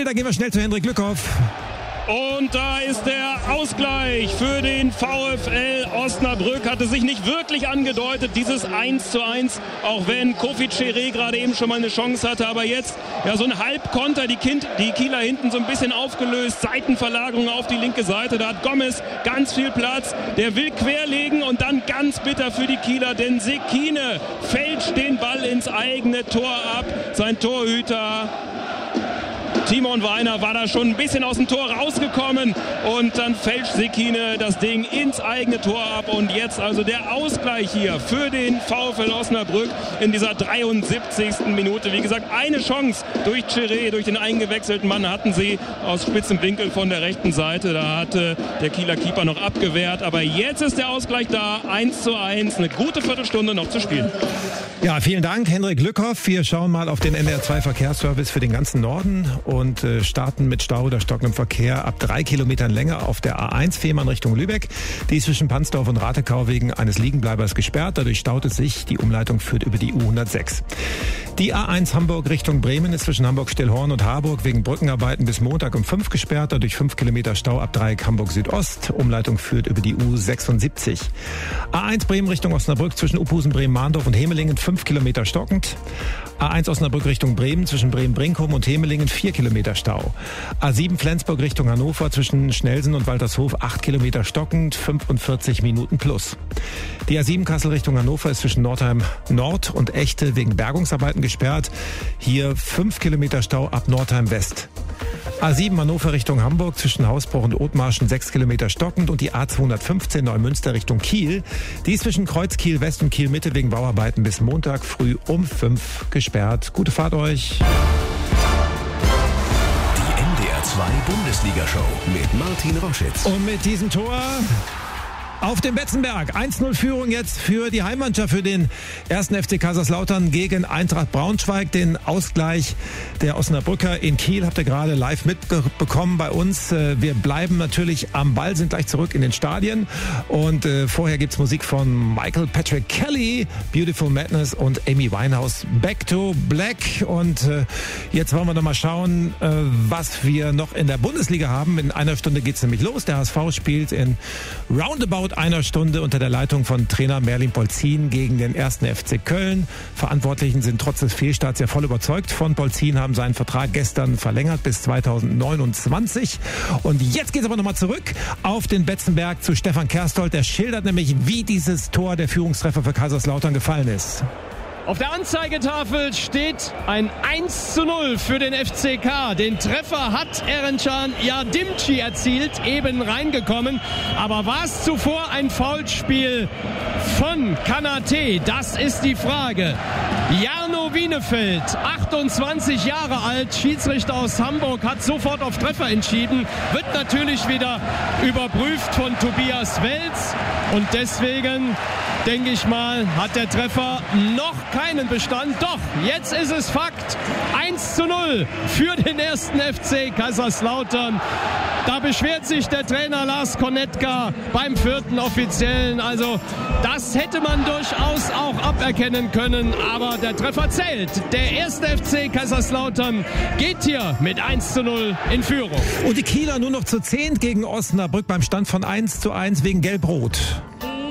da gehen wir schnell zu Hendrik Glückhoff. Und da ist der Ausgleich für den VfL Osnabrück. Hatte sich nicht wirklich angedeutet, dieses 1:1, auch wenn Kofi Cheré gerade eben schon mal eine Chance hatte. Aber jetzt ja so ein Halbkonter, die Kieler hinten so ein bisschen aufgelöst. Seitenverlagerung auf die linke Seite. Da hat Gomez ganz viel Platz. Der will querlegen und dann ganz bitter für die Kieler, denn Sekine fälscht den Ball ins eigene Tor ab. Sein Torhüter Timon Weiner war da schon ein bisschen aus dem Tor rausgekommen und dann fälscht Sekine das Ding ins eigene Tor ab und jetzt also der Ausgleich hier für den VfL Osnabrück in dieser 73. Minute. Wie gesagt, eine Chance durch Cheré, durch den eingewechselten Mann hatten sie aus spitzem Winkel von der rechten Seite. Da hatte der Kieler Keeper noch abgewehrt, aber jetzt ist der Ausgleich da, 1:1, eine gute Viertelstunde noch zu spielen. Ja, vielen Dank, Hendrik Glückhoff. Wir schauen mal auf den NDR2 Verkehrsservice für den ganzen Norden und starten mit Stau oder stockendem Verkehr ab 3 Kilometern Länge auf der A1 Fehmarn Richtung Lübeck. Die ist zwischen Pansdorf und Ratekau wegen eines Liegenbleibers gesperrt. Dadurch staut es sich. Die Umleitung führt über die U106. Die A1 Hamburg Richtung Bremen ist zwischen Hamburg-Stillhorn und Harburg wegen Brückenarbeiten bis Montag um 5 gesperrt. Dadurch 5 Kilometer Stau ab Dreieck Hamburg Südost. Umleitung führt über die U76. A1 Bremen Richtung Osnabrück zwischen Uphusen, Bremen-Mahndorf und Hemelingen 5 Kilometer stockend. A1 Osnabrück Richtung Bremen zwischen Bremen-Brinkum und Hemelingen 4 Kilometer Stau. A7 Flensburg Richtung Hannover zwischen Schnelsen und Waltershof 8 Kilometer stockend, 45 Minuten plus. Die A7 Kassel Richtung Hannover ist zwischen Nordheim Nord und Echte wegen Bergungsarbeiten gesperrt. Hier 5 Kilometer Stau ab Nordheim West. A7 Hannover Richtung Hamburg zwischen Hausbruch und Othmarschen 6 Kilometer stockend und die A215 Neumünster Richtung Kiel. Die ist zwischen Kreuz Kiel West und Kiel Mitte wegen Bauarbeiten bis Montag früh um 5 gesperrt. Gute Fahrt euch. Die NDR2 Bundesliga-Show mit Martin Roschitz. Und mit diesem Tor auf dem Betzenberg. 1:0 Führung jetzt für die Heimmannschaft, für den 1. FC Kaiserslautern gegen Eintracht Braunschweig. Den Ausgleich der Osnabrücker in Kiel habt ihr gerade live mitbekommen bei uns. Wir bleiben natürlich am Ball, sind gleich zurück in den Stadien. Und vorher gibt's Musik von Michael Patrick Kelly, Beautiful Madness und Amy Winehouse, Back to Black. Und jetzt wollen wir noch mal schauen, was wir noch in der Bundesliga haben. In einer Stunde geht's nämlich los. Der HSV spielt in roundabout einer Stunde unter der Leitung von Trainer Merlin Polzin gegen den 1. FC Köln. Verantwortlichen sind trotz des Fehlstarts ja voll überzeugt von Polzin, haben seinen Vertrag gestern verlängert bis 2029. Und jetzt geht's aber nochmal zurück auf den Betzenberg zu Stefan Kerstold. Der schildert nämlich, wie dieses Tor, der Führungstreffer für Kaiserslautern, gefallen ist. Auf der Anzeigetafel steht ein 1:0 für den FCK. Den Treffer hat Erencan Yardimci erzielt, eben reingekommen. Aber war es zuvor ein Foulspiel von Kanate? Das ist die Frage. Jarno Wienefeld, 28 Jahre alt, Schiedsrichter aus Hamburg, hat sofort auf Treffer entschieden. Wird natürlich wieder überprüft von Tobias Welz. Und deswegen, denke ich mal, hat der Treffer noch keinen Bestand. Doch, jetzt ist es Fakt. 1:0 für den 1. FC Kaiserslautern. Da beschwert sich der Trainer Lars Konetka beim 4. Offiziellen. Also das hätte man durchaus auch aberkennen können. Aber der Treffer zählt. Der 1. FC Kaiserslautern geht hier mit 1:0 in Führung. Und die Kieler nur noch zu 10 gegen Osnabrück beim Stand von 1:1 wegen Gelb-Rot.